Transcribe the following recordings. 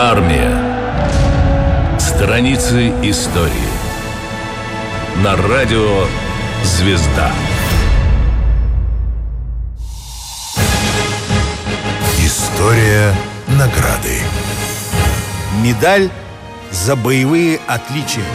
Армия. Страницы истории. На радио «Звезда». История награды. Медаль за боевые отличия.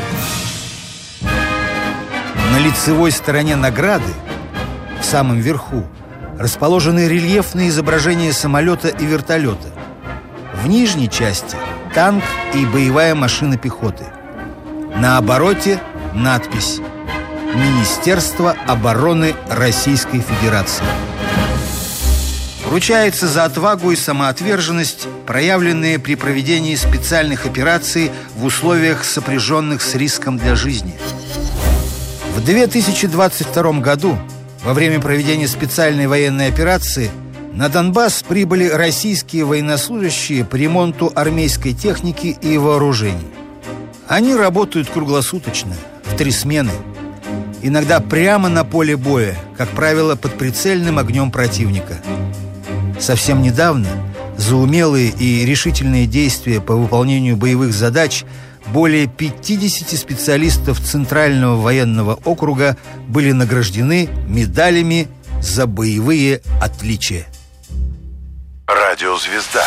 На лицевой стороне награды, в самом верху, расположены рельефные изображения самолета и вертолета. В нижней части – танк и боевая машина пехоты. На обороте надпись «Министерство обороны Российской Федерации». Вручается за отвагу и самоотверженность, проявленные при проведении специальных операций в условиях, сопряженных с риском для жизни. В 2022 году, во время проведения специальной военной операции, на Донбасс прибыли российские военнослужащие по ремонту армейской техники и вооружений. Они работают круглосуточно, в 3 смены. Иногда прямо на поле боя, как правило, под прицельным огнем противника. Совсем недавно за умелые и решительные действия по выполнению боевых задач более 50 специалистов Центрального военного округа были награждены медалями за боевые отличия. Радио «Звезда».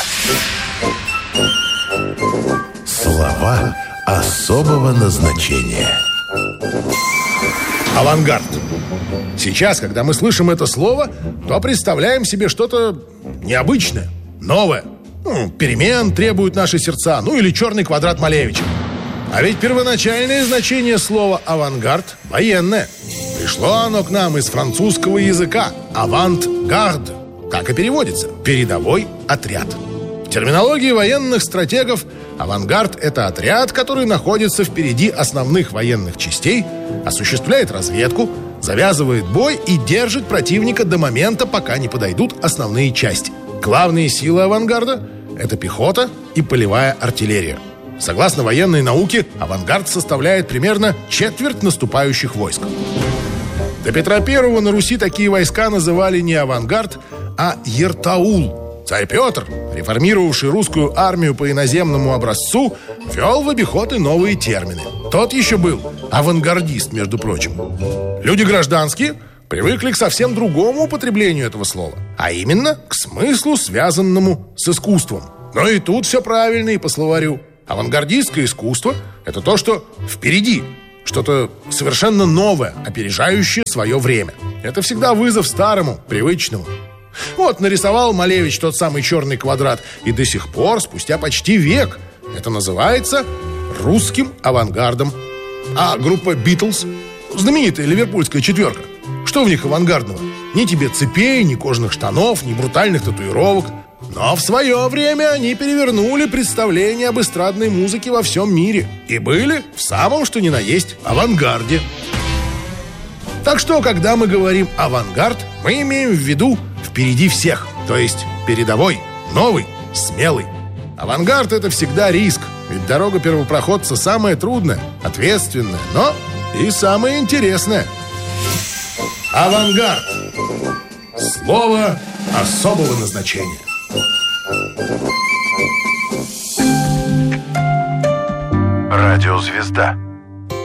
Слова особого назначения. Авангард. Сейчас, когда мы слышим это слово, то представляем себе что-то необычное, новое. Перемен требуют наши сердца, или черный квадрат Малевича. А ведь первоначальное значение слова «авангард» военное. Пришло оно к нам из французского языка «авант-гард». Так и переводится – «передовой отряд». В терминологии военных стратегов авангард – это отряд, который находится впереди основных военных частей, осуществляет разведку, завязывает бой и держит противника до момента, пока не подойдут основные части. Главные силы авангарда – это пехота и полевая артиллерия. Согласно военной науке, авангард составляет примерно четверть наступающих войск. До Петра I на Руси такие войска называли не авангард, а Ертаул. Царь Петр, реформировавший русскую армию по иноземному образцу, ввел в обиход и новые термины. Тот еще был авангардист, между прочим. Люди гражданские привыкли к совсем другому употреблению этого слова, а именно к смыслу, связанному с искусством. Но и тут все правильно и по словарю. Авангардистское искусство – это то, что впереди, что-то совершенно новое, опережающее свое время. Это всегда вызов старому, привычному. Вот нарисовал Малевич тот самый черный квадрат, и до сих пор, спустя почти век, это называется русским авангардом. А группа «Битлз», знаменитая ливерпульская четверка, что в них авангардного? Ни тебе цепей, ни кожаных штанов, ни брутальных татуировок. Но в свое время они перевернули представление об эстрадной музыке во всем мире и были в самом что ни на есть авангарде. Так что, когда мы говорим «авангард», мы имеем в виду впереди всех, то есть передовой, новый, смелый. Авангард – это всегда риск, ведь дорога первопроходца самая трудная, ответственная, но и самая интересная. Авангард. Слово особого назначения. Радио «Звезда».